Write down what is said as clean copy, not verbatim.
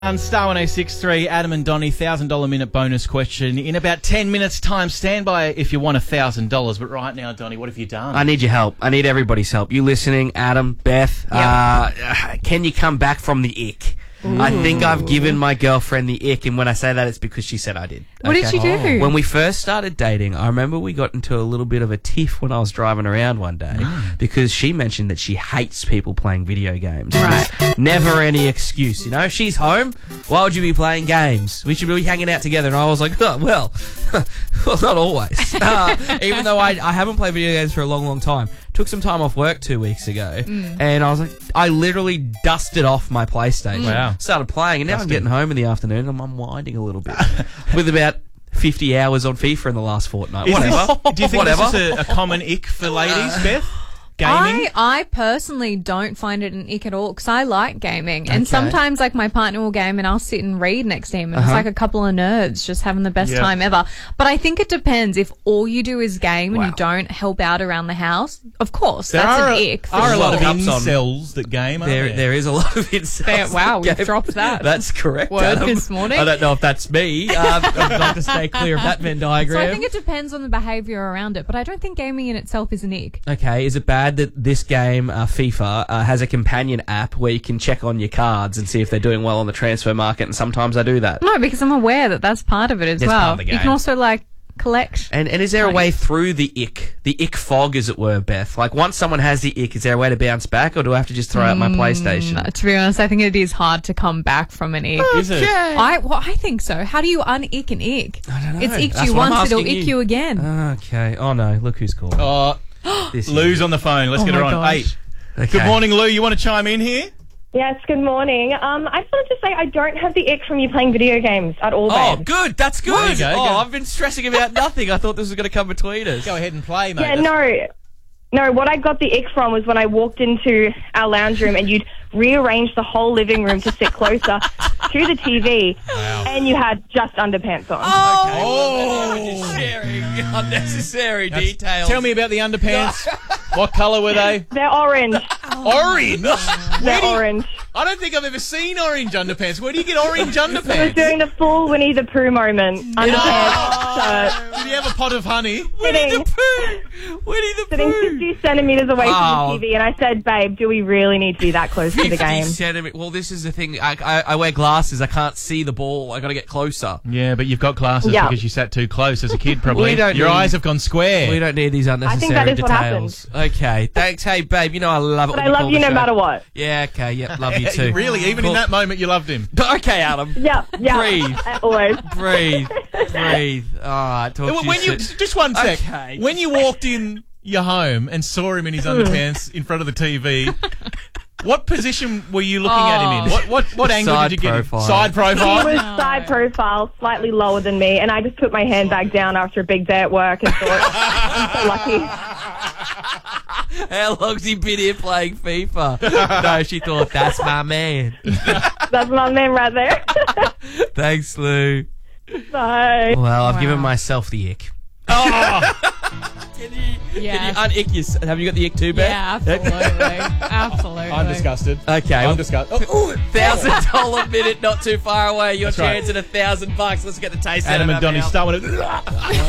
On Star 1063, Adam and Donnie, $1,000 minute bonus question. In about 10 minutes' time, stand by if you want $1,000. But right now, Donnie, what have you done? I need your help. I need everybody's help. You listening, Adam, Beth? Yep. Can you come back from the ick? Ooh. I think I've given my girlfriend the ick, and when I say that, it's because she said I did. What did she do? When we first started dating, I remember we got into a little bit of a tiff when I was driving around one day because she mentioned that she hates people playing video games. Right. Never any excuse, you know? If she's home, why would you be playing games? We should be hanging out together. And I was like, oh, well, not always. Even though I haven't played video games for a long, long time. Took some time off work 2 weeks ago, and I was like, I literally dusted off my PlayStation. Wow. Started playing, and now I'm getting home in the afternoon, and I'm unwinding a little bit. With about 50 hours on FIFA in the last fortnight. Whatever. Do you think this is a common ick for ladies, Beth? Gaming? I personally don't find it an ick at all because I like gaming. And sometimes, like, my partner will game and I'll sit and read next to him. And it's like a couple of nerds just having the best time ever. But I think it depends. If all you do is game and you don't help out around the house, of course, that's an ick. There are a lot of Cups on. incels that game, aren't there? There is a lot of incels. Wow, we've dropped that. That's correct, word Adam. this morning. I don't know if that's me. I'd like to stay clear of that Venn diagram. So I think it depends on the behaviour around it. But I don't think gaming in itself is an ick. Okay, is it bad that this game, FIFA, has a companion app where you can check on your cards and see if they're doing well on the transfer market, and sometimes I do that? No, because I'm aware that that's part of it as It's well. part of the game. You can also, like, collect. And is there a way through the ick fog, as it were, Beth? Like, once someone has the ick, is there a way to bounce back, or do I have to just throw out my PlayStation? To be honest, I think it is hard to come back from an ick. Is it? I think so. How do you un-ick an ick? I don't know. It's icked That's you what I'm once, it'll asking ick you again. Okay. Oh, no. Look who's calling. Lou's on the phone. Let's get her on. gosh. Hey, Okay. good morning, Lou. You want to chime in here? Yes, good morning. I just wanted to say I don't have the ick from you playing video games at all, Oh, babe. good. That's good. There you go, Oh, go. I've been stressing about nothing. I thought this was going to come between us. Go ahead and play, mate. Yeah, no, what I got the ick from was when I walked into our lounge room and you'd rearranged the whole living room to sit closer to the TV, and you had just underpants on. Unnecessary details. Tell me about the underpants. What colour were they? They're orange. Orange? They're orange. I don't think I've ever seen orange underpants. Where do you get orange I was underpants? doing the full Winnie the Pooh moment. Underpants, shirt, Did you have a pot of honey? sitting Winnie the 50 centimetres away Oh. from the TV, and I said, babe, do we really need to be that close to the 50 game? centimetres. Well, this is the thing. I wear glasses. I can't see the ball. I got to get closer. Yeah, but you've got glasses Yeah. because you sat too close as a kid, probably. We don't Your need- eyes have gone square. We don't need these unnecessary that is what details. Okay, thanks. Hey, babe, you know I love it But when I you love call you the no show. matter what. Yeah, okay, yep, love you too. Really? Even in that moment, you loved him? Okay, Adam. Yeah. Breathe. Always. Breathe. All right, talk to you When you soon. just one sec. Okay. When you walked in your home and saw him in his underpants in front of the TV, what position were you looking at him in? What angle Side did you get him? profile. Side He profile? was side profile, slightly lower than me, and I just put my handbag down after a big day at work and thought, I'm so lucky. How long's he been here playing FIFA? No, she thought, that's my man. That's my man right there. Thanks, Lou. Bye. Well, I've given myself the ick. Can you un-ick yourself? Have you got the ick too, Beth? Yeah, absolutely. Absolutely. I'm disgusted. Okay. I'm disgusted. Oh, $1,000 minute, not too far away. Your That's right. chance at $1,000. Let's get the taste out Adam of and Donnie, our mouth. start with it.